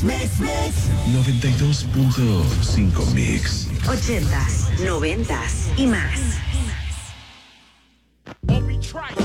92.5 Mix. 80s, 90s y más. Obi Trice.